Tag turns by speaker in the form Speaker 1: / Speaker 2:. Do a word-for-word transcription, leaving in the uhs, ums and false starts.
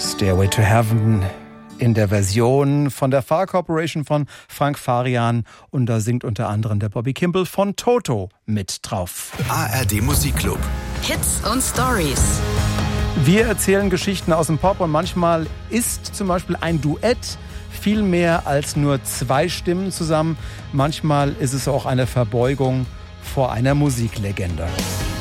Speaker 1: Stairway to Heaven in der Version von der Far Corporation von Frank Farian, und da singt unter anderem der Bobby Kimball von Toto mit drauf.
Speaker 2: A R D Musikclub.
Speaker 3: Hits und Stories.
Speaker 1: Wir erzählen Geschichten aus dem Pop, und manchmal ist zum Beispiel ein Duett viel mehr als nur zwei Stimmen zusammen. Manchmal ist es auch eine Verbeugung vor einer Musiklegende.